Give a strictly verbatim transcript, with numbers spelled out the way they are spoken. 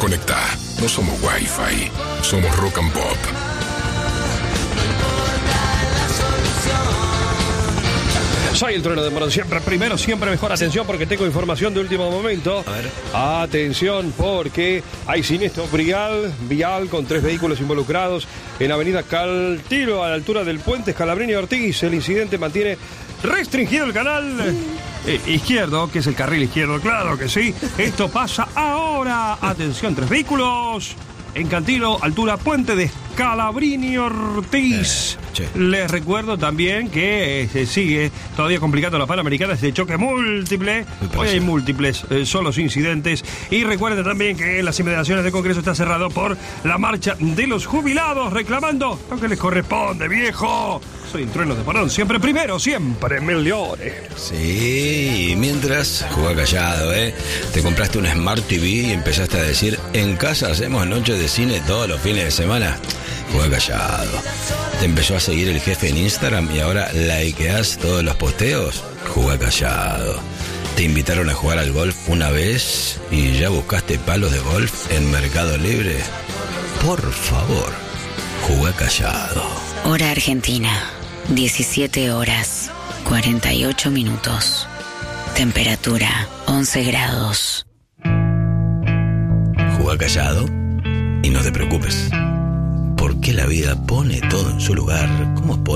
conectá. No somos Wi-Fi, somos Rock and Pop. Soy el trueno de Morón, siempre primero, siempre mejor. Atención porque tengo información de último momento. A ver. Atención porque hay siniestro vial, vial con tres vehículos involucrados en avenida Caltiro a la altura del puente Scalabrini Ortiz. El incidente mantiene restringido el canal eh, izquierdo, que es el carril izquierdo, claro que sí. Esto pasa ahora. Atención, tres vehículos en Cantilo, altura puente de Scalabrini Ortiz. Eh, Les recuerdo también que eh, se sigue todavía complicando la Panamericana de choque múltiple. Hoy hay múltiples, eh, son los incidentes. Y recuerden también que en las inmediaciones del Congreso está cerrado por la marcha de los jubilados, reclamando lo que les corresponde, viejo. Soy el trueno de Morón, siempre primero, siempre millones. Sí, y mientras, jugá callado, ¿eh? Te compraste una Smart T V y empezaste a decir, en casa hacemos noches de cine todos los fines de semana. Jugá callado. Te empezó a seguir el jefe en Instagram y ahora likeás todos los posteos. Jugá callado. Te invitaron a jugar al golf una vez y ya buscaste palos de golf en Mercado Libre. Por favor, jugá callado. Hora Argentina, diecisiete horas, cuarenta y ocho minutos. Temperatura, once grados. Jugá callado y no te preocupes, porque la vida pone todo en su lugar como